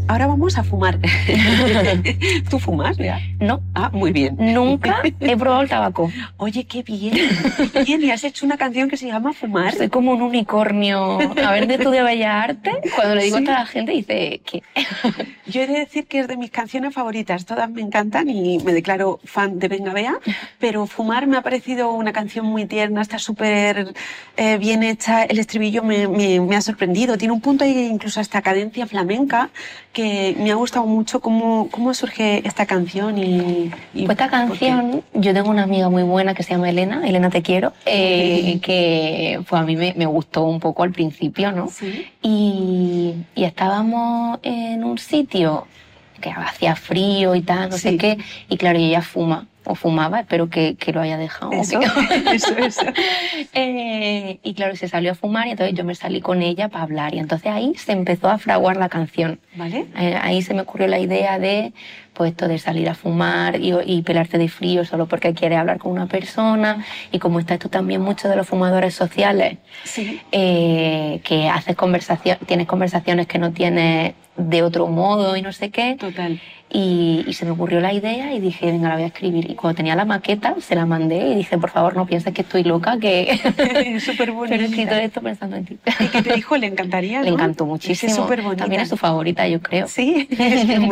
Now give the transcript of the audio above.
ahora vamos a fumar. ¿Tú fumas? No. Ah, muy bien. Nunca he probado el tabaco. Oye, qué bien. Qué bien. Y has hecho una canción que se llama Fumar. Soy como un unicornio. A ver, de estudio Bellas Artes. Cuando le digo esto a la gente, dice, ¿qué? Yo he de decir que es de mis canciones favoritas. Todas me encantan y me declaro fan de Venga Vea. Pero Fumar me ha parecido una canción muy tierna. Está súper bien hecha. El estribillo me ha sorprendido. Tiene un punto ahí, incluso hasta cadencia flamenca, que me ha gustado mucho. ¿Cómo surge esta canción? Pues esta canción, yo tengo una amiga muy buena que se llama Elena. Elena, te quiero. Que pues a mí me gustó un poco al principio, ¿no? Sí. Y estábamos en un sitio que hacía frío y tal, no sé qué. Y claro, ella fuma. O fumaba, espero que lo haya dejado. Eso. Y claro, se salió a fumar y entonces yo me salí con ella para hablar. Y entonces ahí se empezó a fraguar la canción. ¿Vale? Ahí se me ocurrió la idea de, pues esto de salir a fumar y pelarte de frío solo porque quieres hablar con una persona. Y como está esto también mucho de los fumadores sociales, que tienes conversaciones que no tienes de otro modo y no sé qué. Total. Y se me ocurrió la idea y dije, venga, la voy a escribir. Y cuando tenía la maqueta, se la mandé y dije, por favor, no pienses que estoy loca, que es súper bonita. Pero he escrito esto pensando en ti. ¿Y qué te dijo? ¿Le encantaría? Le encantó muchísimo. Es súper bonita. También es su favorita, yo creo. Sí, es muy